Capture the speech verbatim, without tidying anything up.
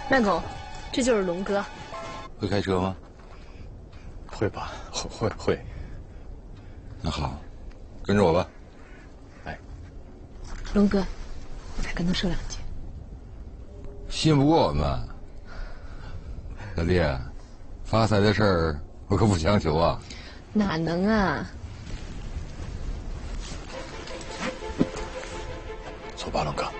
麦公，这就是龙哥。 会开车吗？ 会吧，会会。 那好，跟着我吧。 哎， 龙哥，我再跟他说两句。 信不过我们，小弟，发财的事儿我可不强求啊。 哪能啊？ 走吧，龙哥。